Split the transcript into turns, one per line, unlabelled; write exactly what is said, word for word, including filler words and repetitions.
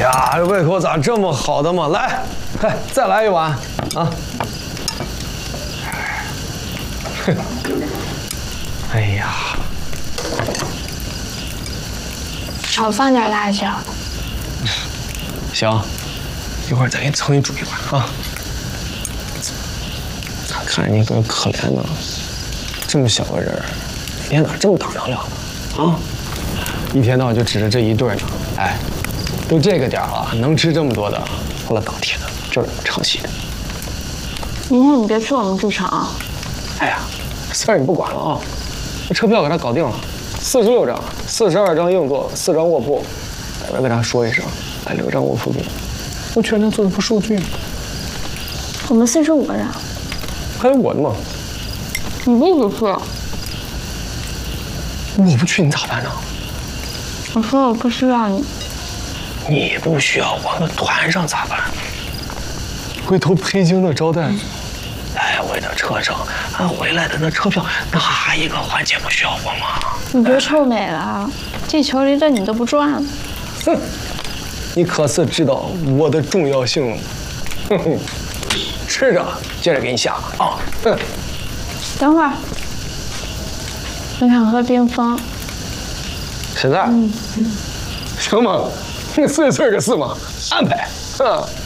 呀，这胃口咋这么好的嘛？来，来，再来一碗啊！哎呀，
少放点辣椒。
行，一会儿再给你重新煮一碗啊。咋看着你个可怜呢？这么小个人，一天哪这么当粮粮的啊？一天到晚就指着这一对呢。哎，都这个点了，能吃这么多的，后来倒贴的，这是唱戏的。
明天你别去我们剧场啊。
哎呀，事儿你不管了啊！这车票给他搞定了，四十六张，四十二张硬座，四张卧铺。我跟他说一声，来留张卧铺给我，我全程做一副数据。
我们四十五个人，
还有我的嘛。
你不许去。
我不去你咋办呢？
我说我不需要你。
你不需要我，那团上咋办？回头北京的招待，来回的车程，俺回来的那车票，哪一个环节不需要我吗？
你别臭美了，地球离着你都不转。
哼，你可是知道我的重要性了吗？哼哼，吃着，接着给你下啊。哼，
等会儿，我想喝冰峰。
现在？嗯，行吗？你碎碎的是吗？安排。嗯。